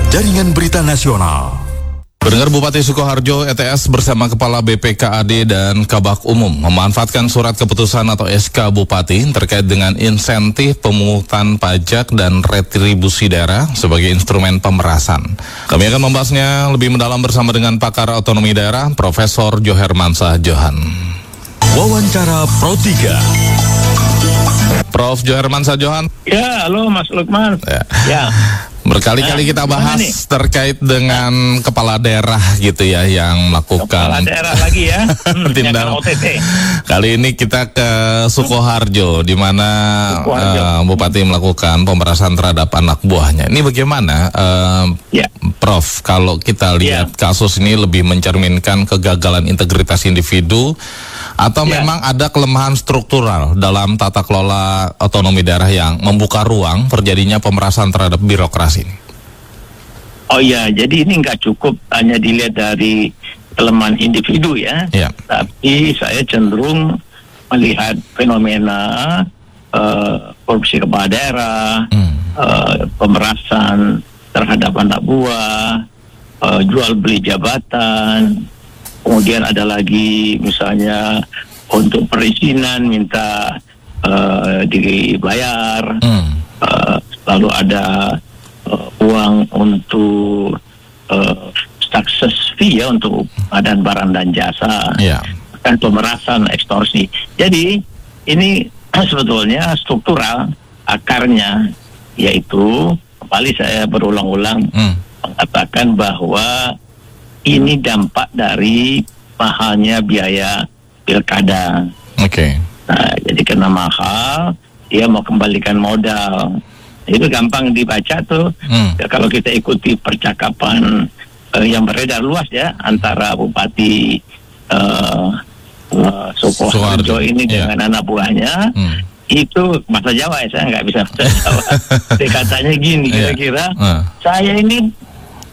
Jaringan Berita Nasional. Pendengar, Bupati Sukoharjo ETS bersama Kepala BPKAD dan Kabak Umum memanfaatkan surat keputusan atau SK Bupati terkait dengan insentif pemungutan pajak dan retribusi daerah sebagai instrumen pemerasan. Kami akan membahasnya lebih mendalam bersama dengan pakar otonomi daerah, Profesor Johermansyah Johan. Wawancara Pro 3. Prof. Johermansyah Johan. Ya, halo Mas Lukman. Ya. Berkali-kali kita bahas terkait dengan kepala daerah gitu ya yang melakukan kepala daerah lagi ya. tindak OTT. Kali ini kita ke Sukoharjo di mana Bupati melakukan pemerasan terhadap anak buahnya. Ini bagaimana Prof, kalau kita lihat kasus ini lebih mencerminkan kegagalan integritas individu atau memang ada kelemahan struktural dalam tata kelola otonomi daerah yang membuka ruang terjadinya pemerasan terhadap birokrasi ini? Oh ya, jadi ini nggak cukup hanya dilihat dari kelemahan individu ya. Tapi saya cenderung melihat fenomena korupsi kepala daerah, pemerasan terhadap anak buah, jual beli jabatan. Kemudian ada lagi misalnya untuk perizinan minta dibayar, lalu ada uang untuk success fee ya untuk pengadaan barang dan jasa, kan pemerasan, ekstorsi. Jadi ini sebetulnya struktural akarnya, yaitu kembali saya berulang-ulang mengatakan bahwa ini dampak dari mahalnya biaya pilkada. Nah, jadi karena mahal, dia mau kembalikan modal. Itu gampang dibaca tuh. Ya, kalau kita ikuti percakapan yang beredar luas ya antara Bupati Sukoharjo ini dengan anak buahnya, itu bahasa Jawa ya, saya nggak bisa bahasa Jawa. Katanya gini, kira-kira saya ini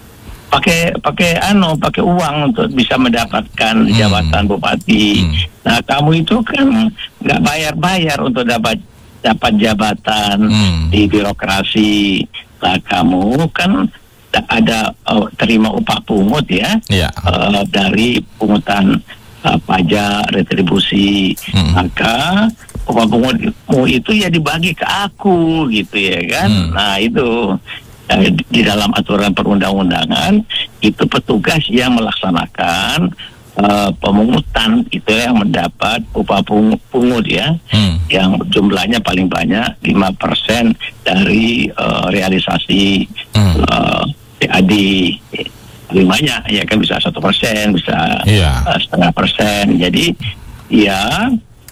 pakai uang untuk bisa mendapatkan jabatan bupati. Nah, kamu itu kan nggak bayar untuk dapat jabatan di birokrasi. Nah, kamu kan ada terima upah pungut ya, dari pungutan pajak retribusi. Maka upah pungutmu itu ya dibagi ke aku gitu ya kan. Nah, itu di dalam aturan perundang-undangan itu petugas yang melaksanakan pemungutan itu yang mendapat upah pungut ya, yang jumlahnya paling banyak 5% dari realisasi PAD. Paling banyak ya kan, bisa 1%, bisa 0,5%. Jadi ya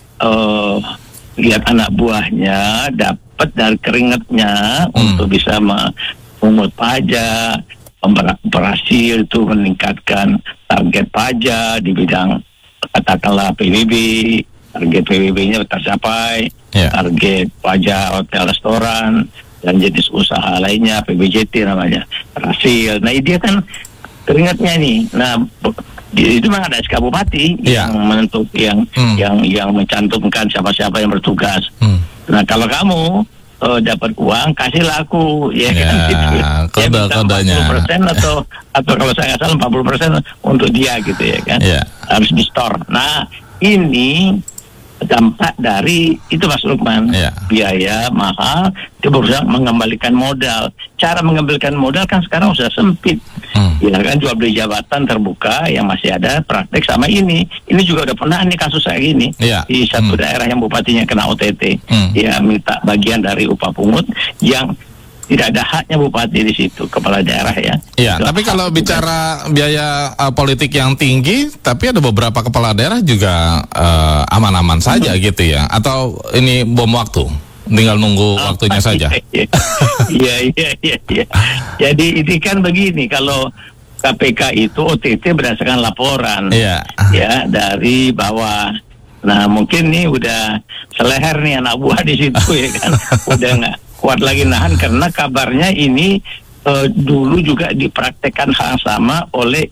lihat anak buahnya dapat dari keringatnya untuk bisa mengut pajak, berhasil itu meningkatkan target pajak di bidang katakanlah PBB, target PBB-nya tercapai, target pajak hotel restoran dan jenis usaha lainnya PBJT namanya berhasil. Nah, dia kan keringatnya nih. Nah, itu memang ada SK Bupati yang menentuk yang mencantumkan siapa-siapa yang bertugas. Nah, kalau kamu dapat uang, kasihlah aku, ya kan? Kode-kodenya 40% atau kalau saya nggak salah 40% untuk dia gitu ya kan? Harus di store. Nah, ini dampak dari itu Mas Lukman, biaya mahal, dia berusaha mengembalikan modal. Cara mengembalikan modal kan sekarang sudah sempit, ya kan, jual beli jabatan terbuka yang masih ada praktek sama ini juga udah pernah nih kasus kayak gini di satu daerah yang bupatinya kena OTT, ya minta bagian dari upah pungut yang tidak ada haknya bupati di situ, kepala daerah ya. Tapi kalau bicara biaya politik yang tinggi, tapi ada beberapa kepala daerah juga aman-aman saja gitu ya. Atau ini bom waktu, tinggal nunggu waktunya saja. Iya. Jadi ini kan begini, kalau KPK itu OTT berdasarkan laporan ya dari bawah. Nah, mungkin nih udah seleher nih anak buah di situ ya kan. Udah nggak kuat lagi nahan karena kabarnya ini dulu juga dipraktekkan hal sama oleh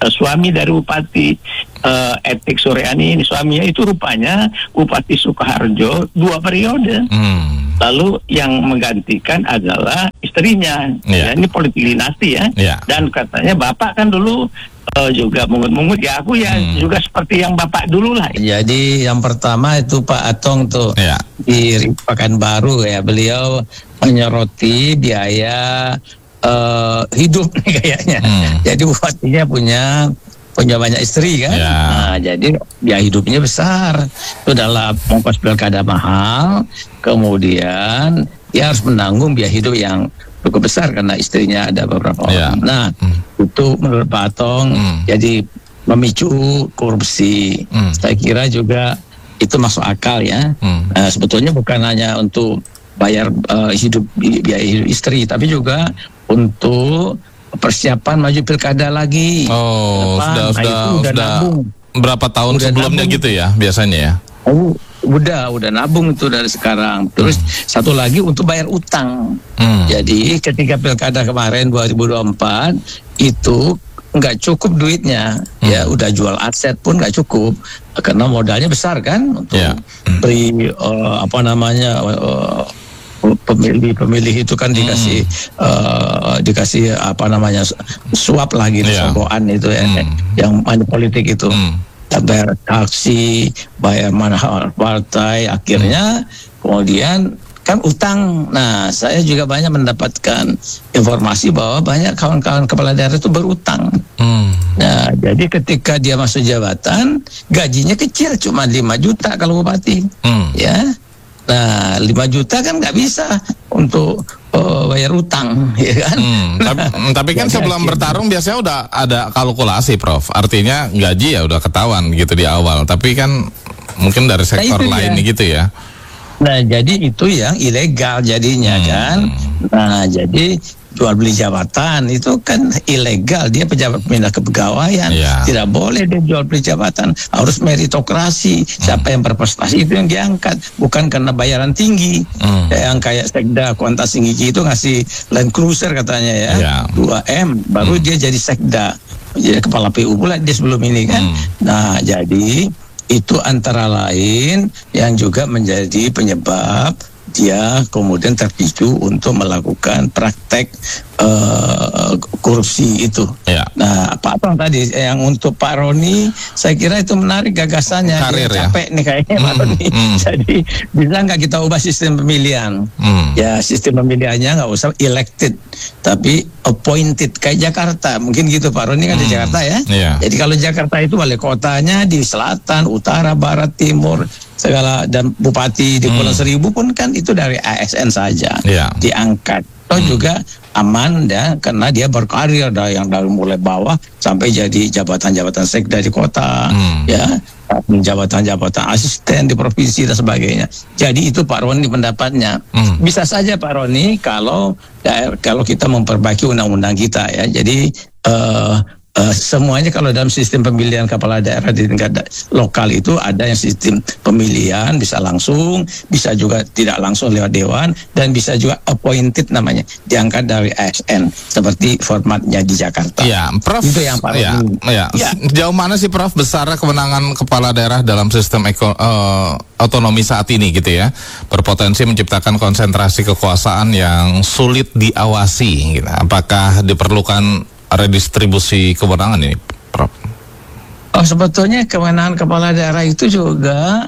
suami dari Bupati Etik Suryani ini, suaminya itu rupanya Bupati Sukoharjo 2 periode. Lalu yang menggantikan adalah istrinya. Ya, ini politik dinasti ya. Dan katanya bapak kan dulu juga mungut-mungut ya, aku ya juga seperti yang bapak dulu lah. Jadi yang pertama itu Pak Atong tuh di Pekanbaru ya, beliau menyoroti biaya hidup nih kayaknya. Jadi bupatinya punya banyak istri kan. Nah, jadi biaya hidupnya besar. Itu dalam ongkos pilkada mahal. Kemudian dia harus menanggung biaya hidup yang cukup besar karena istrinya ada beberapa orang. Nah, itu menurut Pak Atong jadi memicu korupsi. Saya kira juga itu masuk akal ya. Sebetulnya bukan hanya untuk bayar biaya hidup istri, tapi juga untuk persiapan maju pilkada lagi. Sudah nabung. Berapa tahun sebelumnya nabung. Gitu ya biasanya ya? Udah nabung itu dari sekarang. Terus satu lagi untuk bayar utang. Jadi ketika pilkada kemarin 2024 itu nggak cukup duitnya, ya udah jual aset pun nggak cukup karena modalnya besar kan untuk beri pemilih itu kan dikasih suap lah gitu, sogokan itu ya, yang money politik itu. Bayar taksi, bayar mahar partai, akhirnya kemudian kan utang. Nah, saya juga banyak mendapatkan informasi bahwa banyak kawan-kawan kepala daerah itu berutang. Nah, jadi ketika dia masuk jabatan, gajinya kecil, cuma 5 juta kalau bupati. Ya. Nah, 5 juta kan nggak bisa untuk bayar utang, ya kan? Tapi kan sebelum bertarung biasanya udah ada kalkulasi, Prof. Artinya gaji ya udah ketahuan gitu di awal. Tapi kan mungkin dari sektor lain gitu ya. Nah, jadi itu yang ilegal jadinya kan. Nah, jadi jual beli jabatan itu kan ilegal, dia pejabat pindah kepegawaian, tidak boleh dia jual beli jabatan, harus meritokrasi, siapa yang berprestasi itu yang diangkat, bukan karena bayaran tinggi. Yang kayak Sekda Kuantas Singgigi itu ngasih Land Cruiser katanya ya, 2M baru dia jadi Sekda, jadi kepala PU pula dia sebelum ini kan. Nah, jadi itu antara lain yang juga menjadi penyebab dia kemudian terpicu untuk melakukan praktek korupsi itu. Nah, Pak Atong tadi yang untuk Pak Roni, saya kira itu menarik gagasannya. Karir, dia capek nih kayaknya Pak Roni. Jadi bisa nggak kita ubah sistem pemilihan? Ya, sistem pemilihannya nggak usah elected, tapi appointed kayak Jakarta. Mungkin gitu, Pak Roni kan di Jakarta ya. Jadi kalau Jakarta itu wali kotanya di selatan, utara, barat, timur, segala, dan bupati di Pulau Seribu pun kan itu dari ASN saja diangkat. Toh juga aman ya, karena dia berkarir yang dari mulai bawah sampai jadi jabatan-jabatan sekda di kota, ya, jabatan-jabatan asisten di provinsi dan sebagainya. Jadi itu Pak Roni pendapatnya. Bisa saja Pak Roni kalau kita memperbaiki undang-undang kita ya. Jadi semuanya kalau dalam sistem pemilihan kepala daerah di tingkat lokal itu ada yang sistem pemilihan bisa langsung, bisa juga tidak langsung lewat dewan, dan bisa juga appointed namanya, diangkat dari ASN seperti formatnya di Jakarta. Ya, Prof. Itu yang Pak Roni. Jauh mana sih Prof besar kewenangan kepala daerah dalam sistem otonomi saat ini gitu ya, berpotensi menciptakan konsentrasi kekuasaan yang sulit diawasi gitu. Apakah diperlukan redistribusi kewenangan ini, Prof? Sebetulnya kewenangan kepala daerah itu juga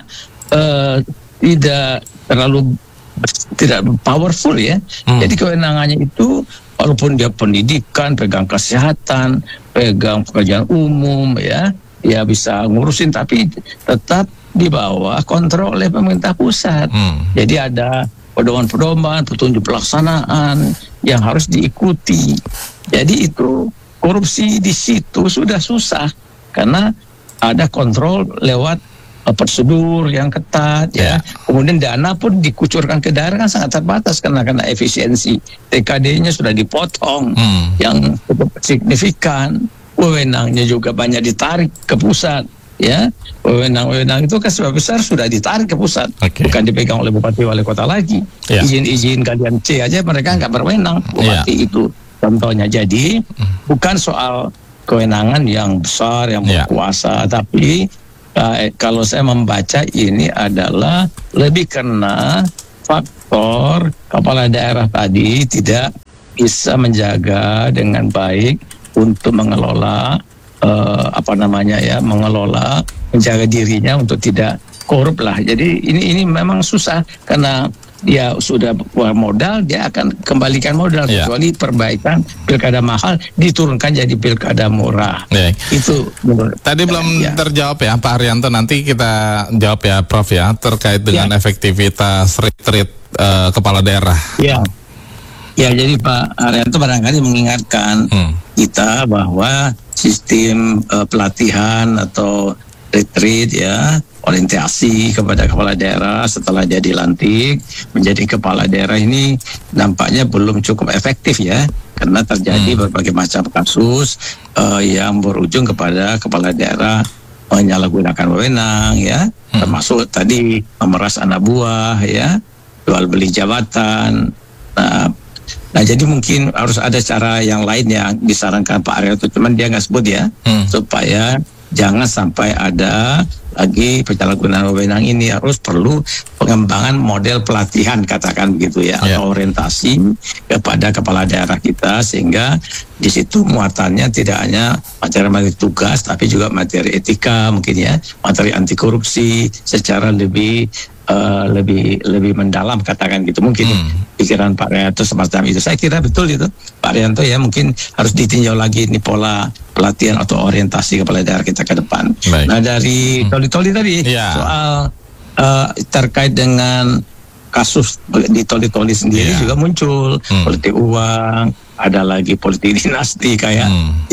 tidak powerful ya. Jadi kewenangannya itu walaupun dia pendidikan, pegang kesehatan, pegang pekerjaan umum ya bisa ngurusin, tapi tetap di bawah kontrol oleh pemerintah pusat. Jadi ada pedoman-pedoman, petunjuk pelaksanaan yang harus diikuti. Jadi itu korupsi di situ sudah susah karena ada kontrol lewat prosedur yang ketat ya. Kemudian dana pun dikucurkan ke daerah kan sangat terbatas karena efisiensi. TKD-nya sudah dipotong yang cukup signifikan. Wewenangnya juga banyak ditarik ke pusat ya. Wewenang itu kan sebab besar sudah ditarik ke pusat, bukan dipegang oleh bupati wali kota lagi. Izin kalian C aja mereka nggak berwenang, bupati itu contohnya. Jadi bukan soal kewenangan yang besar, yang berkuasa. Tapi kalau saya membaca ini adalah lebih karena faktor kepala daerah tadi tidak bisa menjaga dengan baik untuk mengelola menjaga dirinya untuk tidak korup lah. Jadi ini memang susah karena dia sudah keluar modal, dia akan kembalikan modal kecuali perbaikan pilkada mahal diturunkan jadi pilkada murah. Itu tadi belum terjawab ya Pak Haryanto, nanti kita jawab ya Prof ya terkait dengan efektivitas retreat kepala daerah. Ya, jadi Pak Haryanto barangkali mengingatkan kita bahwa sistem pelatihan atau retreat orientasi kepada kepala daerah setelah dia dilantik menjadi kepala daerah ini nampaknya belum cukup efektif ya, karena terjadi berbagai macam kasus yang berujung kepada kepala daerah menyalahgunakan wewenang termasuk tadi memeras anak buah jual beli jabatan. Nah jadi mungkin harus ada cara yang lain yang disarankan Pak Haryanto, cuman dia nggak sebut supaya jangan sampai ada lagi penyalahgunaan wewenang ini. Harus perlu pengembangan model pelatihan katakan begitu atau orientasi kepada kepala daerah kita, sehingga di situ muatannya tidak hanya materi tugas tapi juga materi etika mungkin materi anti korupsi secara lebih mendalam katakan gitu. Mungkin pikiran Pak Haryanto semacam itu. Saya kira betul itu Pak Haryanto mungkin harus ditinjau lagi ini pola pelatihan atau orientasi kepala daerah kita ke depan. Nah dari toli-toli tadi soal terkait dengan kasus di toli-toli sendiri juga muncul politik uang, ada lagi politik dinasti kayak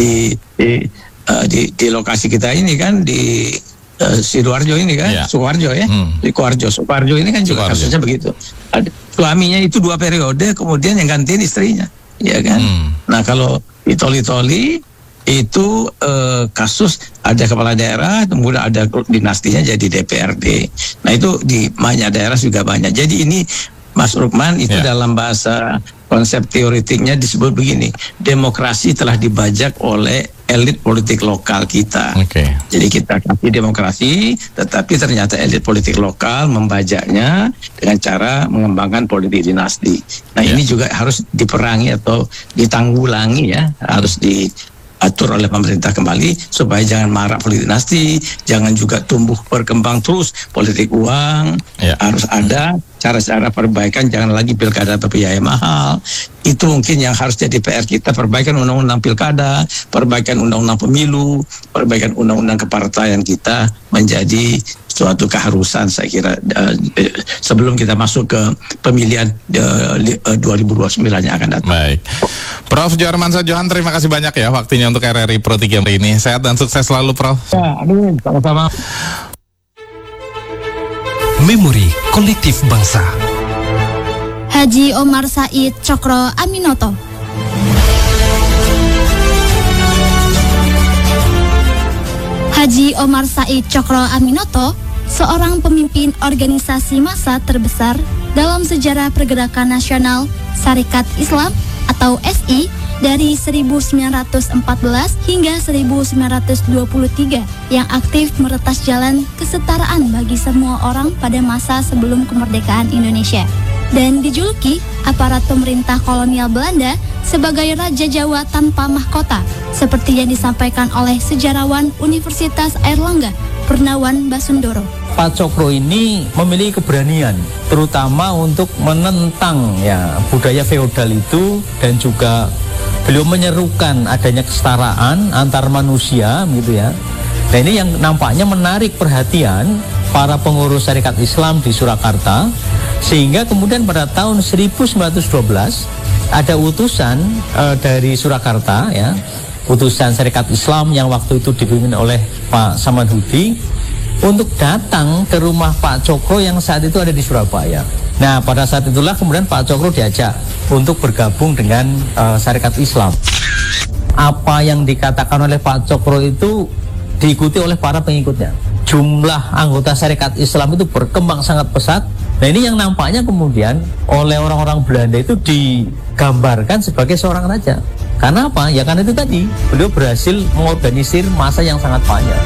di lokasi kita ini kan di Sidoarjo ini kan, Sukoharjo di Sukoharjo ini kan juga kasusnya begitu. Suaminya itu 2 periode, kemudian yang gantiin istrinya, kan. Nah kalau di toli-toli itu kasus ada kepala daerah, kemudian ada dinastinya jadi DPRD. Nah itu di banyak daerah juga banyak. Jadi ini Mas Rukman itu dalam bahasa konsep teoretiknya disebut begini, demokrasi telah dibajak oleh elit politik lokal kita. Jadi kita kasih demokrasi, tetapi ternyata elit politik lokal membajaknya dengan cara mengembangkan politik dinasti. Nah ini juga harus diperangi atau ditanggulangi harus diatur oleh pemerintah kembali supaya jangan marak politik dinasti, jangan juga tumbuh berkembang terus politik uang. Harus ada cara-cara perbaikan, jangan lagi pilkada berbiaya mahal. Itu mungkin yang harus jadi PR kita, perbaikan undang-undang pilkada, perbaikan undang-undang pemilu, perbaikan undang-undang kepartaian kita menjadi suatu keharusan saya kira sebelum kita masuk ke pemilihan 2029 yang akan datang. Baik. Prof. Djoharmansyah Johan, terima kasih banyak ya waktunya untuk RRI Pro 3 hari ini. Sehat dan sukses selalu Prof. Amin, sama-sama. Memori Kolektif Bangsa. Haji Omar Said Cokro Aminoto. Haji Omar Said Cokro Aminoto, seorang pemimpin organisasi massa terbesar dalam sejarah pergerakan nasional Sarekat Islam atau SI dari 1914 hingga 1923 yang aktif meretas jalan kesetaraan bagi semua orang pada masa sebelum kemerdekaan Indonesia, dan dijuluki aparat pemerintah kolonial Belanda sebagai Raja Jawa tanpa mahkota, seperti yang disampaikan oleh sejarawan Universitas Airlangga Purnawan Basundoro. Pak Cokro ini memiliki keberanian, terutama untuk menentang budaya feodal itu, dan juga beliau menyerukan adanya kesetaraan antar manusia gitu ya. Nah ini yang nampaknya menarik perhatian para pengurus Sarekat Islam di Surakarta, sehingga kemudian pada tahun 1912 ada utusan dari Surakarta utusan Sarekat Islam yang waktu itu dipimpin oleh Pak Samanhudi untuk datang ke rumah Pak Cokro yang saat itu ada di Surabaya. Nah pada saat itulah kemudian Pak Cokro diajak untuk bergabung dengan Sarekat Islam. Apa yang dikatakan oleh Pak Cokro itu diikuti oleh para pengikutnya. Jumlah anggota Sarekat Islam itu berkembang sangat pesat. Nah ini yang nampaknya kemudian oleh orang-orang Belanda itu digambarkan sebagai seorang raja. Karena apa? Ya karena itu tadi, beliau berhasil mengorganisir masa yang sangat panjang.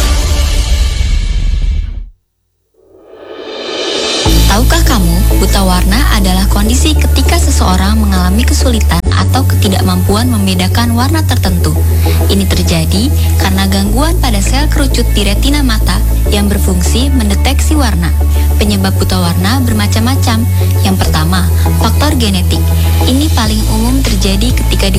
Tahukah kamu, buta warna adalah kondisi ketika seseorang mengalami kesulitan atau ketidakmampuan membedakan warna tertentu. Ini terjadi karena gangguan pada sel kerucut di retina mata yang berfungsi mendeteksi warna. Penyebab buta warna bermacam-macam. Yang pertama, faktor genetik. Ini paling umum terjadi ketika di